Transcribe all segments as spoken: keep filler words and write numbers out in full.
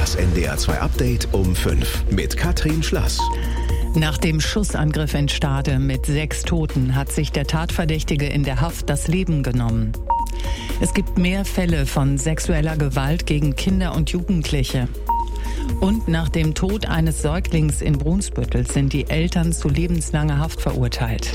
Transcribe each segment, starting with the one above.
Das N D R zwei Update um fünf mit Katrin Schlass. Nach dem Schussangriff in Stade mit sechs Toten hat sich der Tatverdächtige in der Haft das Leben genommen. Es gibt mehr Fälle von sexueller Gewalt gegen Kinder und Jugendliche. Und nach dem Tod eines Säuglings in Brunsbüttel sind die Eltern zu lebenslanger Haft verurteilt.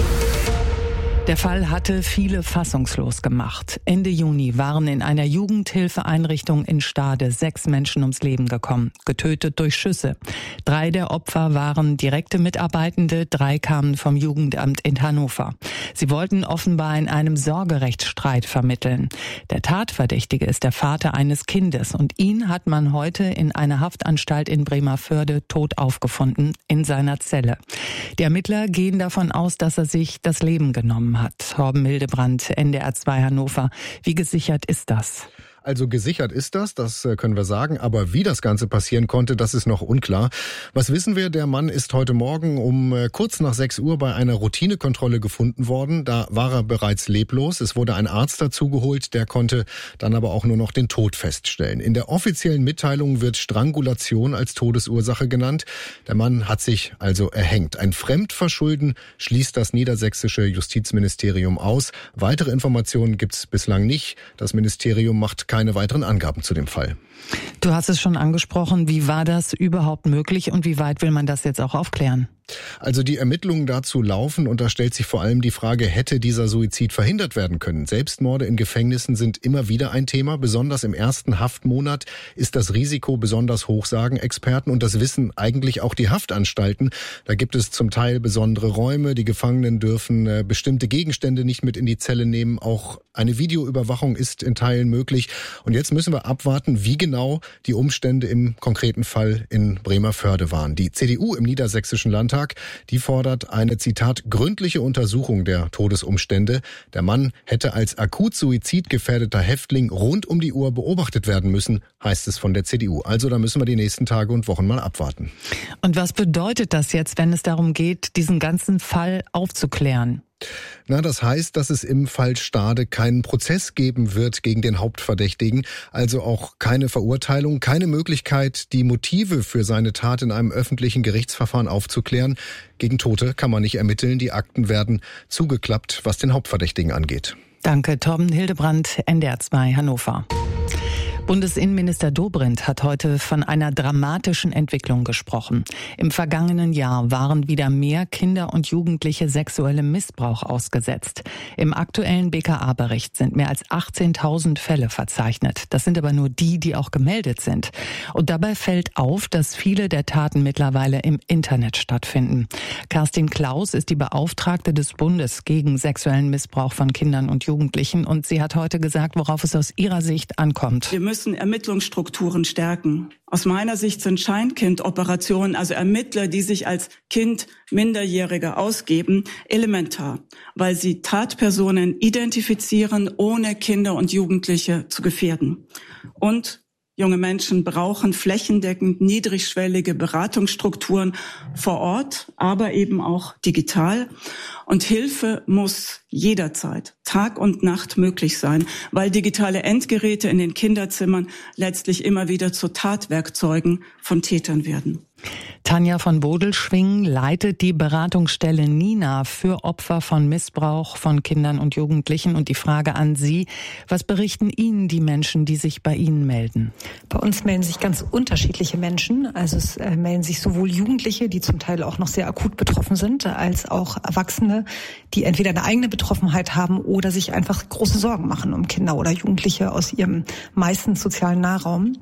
Der Fall hatte viele fassungslos gemacht. Ende Juni waren in einer Jugendhilfeeinrichtung in Stade sechs Menschen ums Leben gekommen, getötet durch Schüsse. Drei der Opfer waren direkte Mitarbeitende, drei kamen vom Jugendamt in Hannover. Sie wollten offenbar in einem Sorgerechtsstreit vermitteln. Der Tatverdächtige ist der Vater eines Kindes und ihn hat man heute in einer Haftanstalt in Bremervörde tot aufgefunden, in seiner Zelle. Die Ermittler gehen davon aus, dass er sich das Leben genommen hat. hat. Torben Hildebrandt, N D R zwei Hannover. Wie gesichert ist das? Also gesichert ist das, das können wir sagen, aber wie das Ganze passieren konnte, das ist noch unklar. Was wissen wir? Der Mann ist heute Morgen um kurz nach sechs Uhr bei einer Routinekontrolle gefunden worden. Da war er bereits leblos. Es wurde ein Arzt dazugeholt, der konnte dann aber auch nur noch den Tod feststellen. In der offiziellen Mitteilung wird Strangulation als Todesursache genannt. Der Mann hat sich also erhängt. Ein Fremdverschulden schließt das niedersächsische Justizministerium aus. Weitere Informationen gibt es bislang nicht. Das Ministerium macht keine weiteren Angaben zu dem Fall. Du hast es schon angesprochen. Wie war das überhaupt möglich und wie weit will man das jetzt auch aufklären? Also die Ermittlungen dazu laufen und da stellt sich vor allem die Frage, hätte dieser Suizid verhindert werden können? Selbstmorde in Gefängnissen sind immer wieder ein Thema. Besonders im ersten Haftmonat ist das Risiko besonders hoch, sagen Experten. Und das wissen eigentlich auch die Haftanstalten. Da gibt es zum Teil besondere Räume. Die Gefangenen dürfen äh, bestimmte Gegenstände nicht mit in die Zelle nehmen. Auch eine Videoüberwachung ist in Teilen möglich. Und jetzt müssen wir abwarten, wie genau die Umstände im konkreten Fall in Bremervörde waren. Die C D U im Niedersächsischen Landtag, die fordert eine, Zitat, gründliche Untersuchung der Todesumstände. Der Mann hätte als akut suizidgefährdeter Häftling rund um die Uhr beobachtet werden müssen, heißt es von der C D U. Also da müssen wir die nächsten Tage und Wochen mal abwarten. Und was bedeutet das jetzt, wenn es darum geht, diesen ganzen Fall aufzuklären? Na, das heißt, dass es im Fall Stade keinen Prozess geben wird gegen den Hauptverdächtigen, also auch keine Verurteilung, keine Möglichkeit, die Motive für seine Tat in einem öffentlichen Gerichtsverfahren aufzuklären. Gegen Tote kann man nicht ermitteln, die Akten werden zugeklappt, was den Hauptverdächtigen angeht. Danke, Torben Hildebrandt, N D R zwei Hannover. Bundesinnenminister Dobrindt hat heute von einer dramatischen Entwicklung gesprochen. Im vergangenen Jahr waren wieder mehr Kinder und Jugendliche sexuellem Missbrauch ausgesetzt. Im aktuellen B K A-Bericht sind mehr als achtzehntausend Fälle verzeichnet. Das sind aber nur die, die auch gemeldet sind. Und dabei fällt auf, dass viele der Taten mittlerweile im Internet stattfinden. Kerstin Klaus ist die Beauftragte des Bundes gegen sexuellen Missbrauch von Kindern und Jugendlichen. Und sie hat heute gesagt, worauf es aus ihrer Sicht ankommt. Wir müssen Ermittlungsstrukturen stärken. Aus meiner Sicht sind Scheinkind-Operationen, also Ermittler, die sich als Kind Minderjähriger ausgeben, elementar, weil sie Tatpersonen identifizieren, ohne Kinder und Jugendliche zu gefährden. Und junge Menschen brauchen flächendeckend niedrigschwellige Beratungsstrukturen vor Ort, aber eben auch digital. Und Hilfe muss jederzeit, Tag und Nacht möglich sein, weil digitale Endgeräte in den Kinderzimmern letztlich immer wieder zu Tatwerkzeugen von Tätern werden. Tanja von Bodelschwing leitet die Beratungsstelle Nina für Opfer von Missbrauch von Kindern und Jugendlichen. Und die Frage an Sie, was berichten Ihnen die Menschen, die sich bei Ihnen melden? Bei uns melden sich ganz unterschiedliche Menschen. Also es äh, melden sich sowohl Jugendliche, die zum Teil auch noch sehr akut betroffen sind, als auch Erwachsene, die entweder eine eigene Betroffenheit haben oder sich einfach große Sorgen machen um Kinder oder Jugendliche aus ihrem meistens sozialen Nahraum.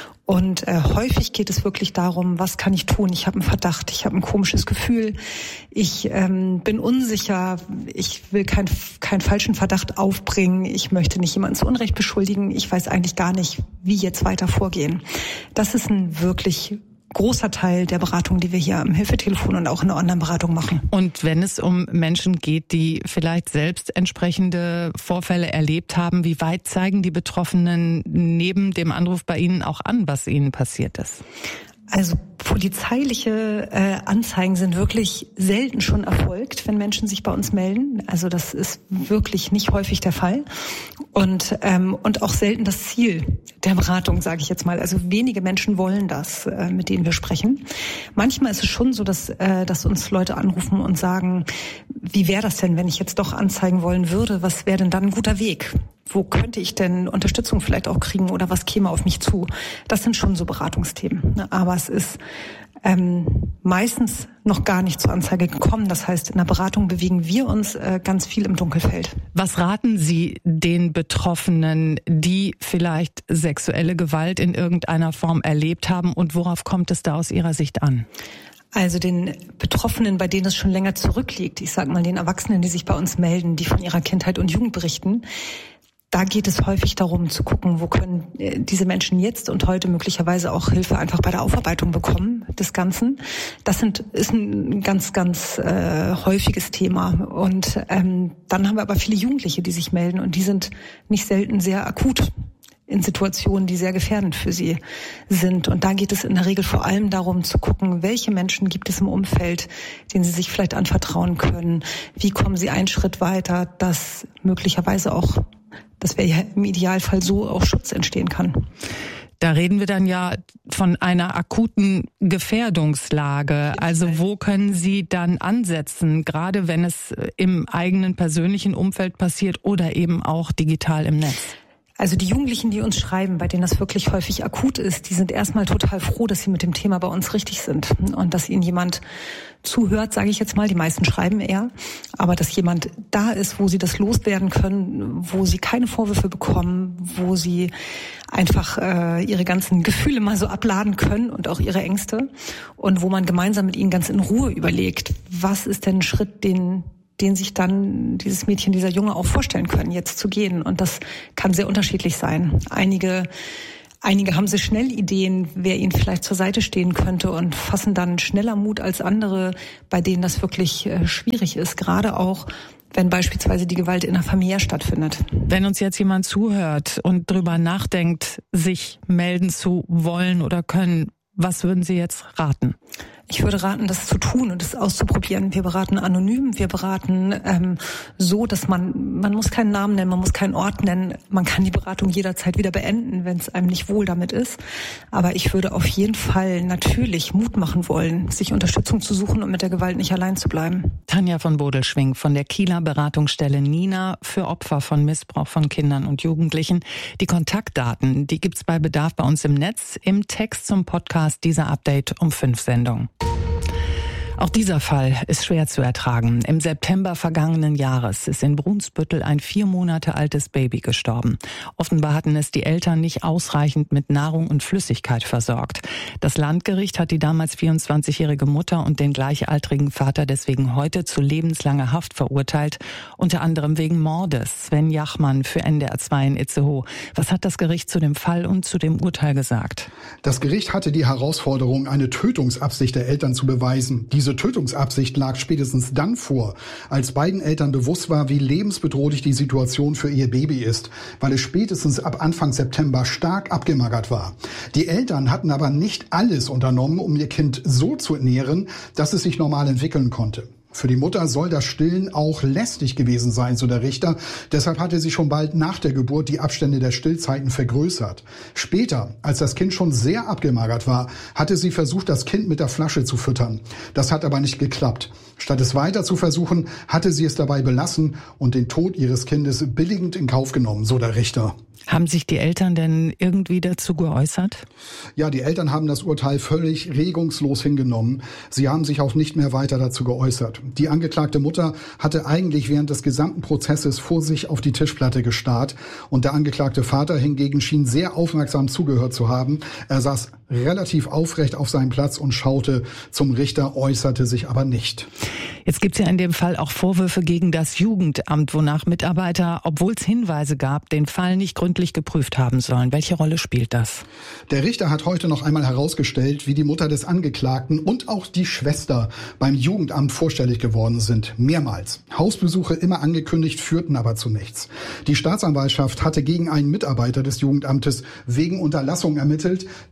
Und äh, häufig geht es wirklich darum, was kann ich tun? Ich habe einen Verdacht, ich habe ein komisches Gefühl, ich ähm, bin unsicher, ich will keinen keinen falschen Verdacht aufbringen, ich möchte nicht jemanden zu Unrecht beschuldigen, ich weiß eigentlich gar nicht, wie jetzt weiter vorgehen. Das ist ein wirklich großer Teil der Beratung, die wir hier am Hilfetelefon und auch in der Online-Beratung machen. Und wenn es um Menschen geht, die vielleicht selbst entsprechende Vorfälle erlebt haben, wie weit zeigen die Betroffenen neben dem Anruf bei Ihnen auch an, was ihnen passiert ist? Also polizeiliche äh, Anzeigen sind wirklich selten schon erfolgt, wenn Menschen sich bei uns melden. Also das ist wirklich nicht häufig der Fall. Und ähm, und auch selten das Ziel der Beratung, sage ich jetzt mal. Also wenige Menschen wollen das, äh, mit denen wir sprechen. Manchmal ist es schon so, dass äh, dass uns Leute anrufen und sagen, wie wäre das denn, wenn ich jetzt doch anzeigen wollen würde? Was wäre denn dann ein guter Weg? Wo könnte ich denn Unterstützung vielleicht auch kriegen oder was käme auf mich zu? Das sind schon so Beratungsthemen. Aber es ist ähm, meistens noch gar nicht zur Anzeige gekommen. Das heißt, in der Beratung bewegen wir uns äh, ganz viel im Dunkelfeld. Was raten Sie den Betroffenen, die vielleicht sexuelle Gewalt in irgendeiner Form erlebt haben, und worauf kommt es da aus Ihrer Sicht an? Also den Betroffenen, bei denen es schon länger zurückliegt, ich sage mal den Erwachsenen, die sich bei uns melden, die von ihrer Kindheit und Jugend berichten, da geht es häufig darum zu gucken, wo können diese Menschen jetzt und heute möglicherweise auch Hilfe einfach bei der Aufarbeitung bekommen des Ganzen. Das sind, ist ein ganz, ganz äh, häufiges Thema. Und ähm, dann haben wir aber viele Jugendliche, die sich melden, und die sind nicht selten sehr akut in Situationen, die sehr gefährdend für sie sind. Und da geht es in der Regel vor allem darum zu gucken, welche Menschen gibt es im Umfeld, denen sie sich vielleicht anvertrauen können. Wie kommen sie einen Schritt weiter, dass möglicherweise auch, dass wir ja im Idealfall so auch Schutz entstehen kann. Da reden wir dann ja von einer akuten Gefährdungslage. Also wo können Sie dann ansetzen, gerade wenn es im eigenen persönlichen Umfeld passiert oder eben auch digital im Netz? Also die Jugendlichen, die uns schreiben, bei denen das wirklich häufig akut ist, die sind erstmal total froh, dass sie mit dem Thema bei uns richtig sind und dass ihnen jemand zuhört, sage ich jetzt mal. Die meisten schreiben eher, aber dass jemand da ist, wo sie das loswerden können, wo sie keine Vorwürfe bekommen, wo sie einfach äh, ihre ganzen Gefühle mal so abladen können und auch ihre Ängste, und wo man gemeinsam mit ihnen ganz in Ruhe überlegt, was ist denn ein Schritt, den den sich dann dieses Mädchen, dieser Junge auch vorstellen können, jetzt zu gehen. Und das kann sehr unterschiedlich sein. Einige, einige haben sehr schnell Ideen, wer ihnen vielleicht zur Seite stehen könnte, und fassen dann schneller Mut als andere, bei denen das wirklich äh, schwierig ist. Gerade auch, wenn beispielsweise die Gewalt in der Familie stattfindet. Wenn uns jetzt jemand zuhört und drüber nachdenkt, sich melden zu wollen oder können, was würden Sie jetzt raten? Ich würde raten, das zu tun und es auszuprobieren. Wir beraten anonym, wir beraten ähm, so, dass man, man muss keinen Namen nennen, man muss keinen Ort nennen. Man kann die Beratung jederzeit wieder beenden, wenn es einem nicht wohl damit ist. Aber ich würde auf jeden Fall natürlich Mut machen wollen, sich Unterstützung zu suchen und mit der Gewalt nicht allein zu bleiben. Tanja von Bodelschwingh von der Kieler Beratungsstelle Nina für Opfer von Missbrauch von Kindern und Jugendlichen. Die Kontaktdaten, die gibt's bei Bedarf bei uns im Netz, im Text zum Podcast dieser Update um fünf Sendung. Auch dieser Fall ist schwer zu ertragen. Im September vergangenen Jahres ist in Brunsbüttel ein vier Monate altes Baby gestorben. Offenbar hatten es die Eltern nicht ausreichend mit Nahrung und Flüssigkeit versorgt. Das Landgericht hat die damals vierundzwanzigjährige Mutter und den gleichaltrigen Vater deswegen heute zu lebenslanger Haft verurteilt, unter anderem wegen Mordes. Sven Jachmann für N D R zwei in Itzehoe. Was hat das Gericht zu dem Fall und zu dem Urteil gesagt? Das Gericht hatte die Herausforderung, eine Tötungsabsicht der Eltern zu beweisen. Diese Tötungsabsicht lag spätestens dann vor, als beiden Eltern bewusst war, wie lebensbedrohlich die Situation für ihr Baby ist, weil es spätestens ab Anfang September stark abgemagert war. Die Eltern hatten aber nicht alles unternommen, um ihr Kind so zu ernähren, dass es sich normal entwickeln konnte. Für die Mutter soll das Stillen auch lästig gewesen sein, so der Richter. Deshalb hatte sie schon bald nach der Geburt die Abstände der Stillzeiten vergrößert. Später, als das Kind schon sehr abgemagert war, hatte sie versucht, das Kind mit der Flasche zu füttern. Das hat aber nicht geklappt. Statt es weiter zu versuchen, hatte sie es dabei belassen und den Tod ihres Kindes billigend in Kauf genommen, so der Richter. Haben sich die Eltern denn irgendwie dazu geäußert? Ja, die Eltern haben das Urteil völlig regungslos hingenommen. Sie haben sich auch nicht mehr weiter dazu geäußert. Die angeklagte Mutter hatte eigentlich während des gesamten Prozesses vor sich auf die Tischplatte gestarrt. Und der angeklagte Vater hingegen schien sehr aufmerksam zugehört zu haben. Er saß relativ aufrecht auf seinem Platz und schaute zum Richter, äußerte sich aber nicht. Jetzt gibt es ja in dem Fall auch Vorwürfe gegen das Jugendamt, wonach Mitarbeiter, obwohl es Hinweise gab, den Fall nicht gründlich geprüft haben sollen. Welche Rolle spielt das? Der Richter hat heute noch einmal herausgestellt, wie die Mutter des Angeklagten und auch die Schwester beim Jugendamt vorstellig geworden sind. Mehrmals. Hausbesuche immer angekündigt, führten aber zu nichts. Die Staatsanwaltschaft hatte gegen einen Mitarbeiter des Jugendamtes wegen Unterlassung ermittelt. Die Ermittlungen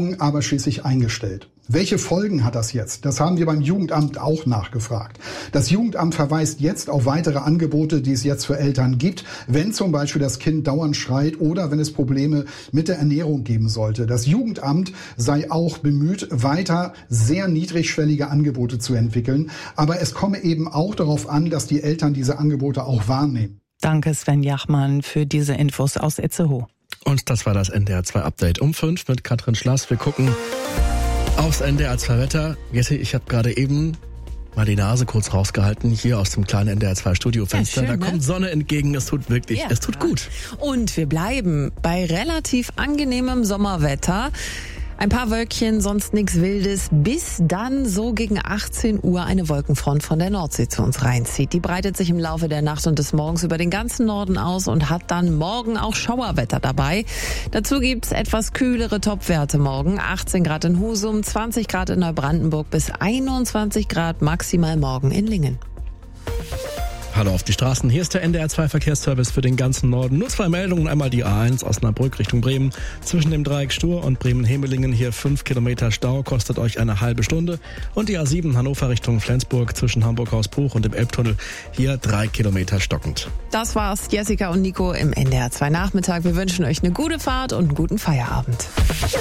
Ermittlungen aber schließlich eingestellt. Welche Folgen hat das jetzt? Das haben wir beim Jugendamt auch nachgefragt. Das Jugendamt verweist jetzt auf weitere Angebote, die es jetzt für Eltern gibt, wenn zum Beispiel das Kind dauernd schreit oder wenn es Probleme mit der Ernährung geben sollte. Das Jugendamt sei auch bemüht, weiter sehr niedrigschwellige Angebote zu entwickeln. Aber es komme eben auch darauf an, dass die Eltern diese Angebote auch wahrnehmen. Danke Sven Jachmann für diese Infos aus Itzehoe. Und das war das N D R zwei Update um fünf mit Katrin Schlass. Wir gucken aufs N D R zwei Wetter. Jesse, ich habe gerade eben mal die Nase kurz rausgehalten, hier aus dem kleinen N D R zwei Studiofenster. Ja, schön, da kommt ne? Sonne entgegen, es tut wirklich, ja, es tut gut. Und wir bleiben bei relativ angenehmem Sommerwetter. Ein paar Wölkchen, sonst nichts Wildes, bis dann so gegen achtzehn Uhr eine Wolkenfront von der Nordsee zu uns reinzieht. Die breitet sich im Laufe der Nacht und des Morgens über den ganzen Norden aus und hat dann morgen auch Schauerwetter dabei. Dazu gibt's etwas kühlere Topwerte morgen. achtzehn Grad in Husum, zwanzig Grad in Neubrandenburg bis einundzwanzig Grad maximal morgen in Lingen. Hallo auf die Straßen, hier ist der N D R zwei Verkehrsservice für den ganzen Norden. Nur zwei Meldungen, einmal die A eins Osnabrück Richtung Bremen. Zwischen dem Dreieck Stur und Bremen-Hemelingen hier fünf Kilometer Stau, kostet euch eine halbe Stunde. Und die A sieben Hannover Richtung Flensburg zwischen Hamburg-Hausbruch und dem Elbtunnel, hier drei Kilometer stockend. Das war's, Jessica und Nico im N D R zwei Nachmittag. Wir wünschen euch eine gute Fahrt und einen guten Feierabend.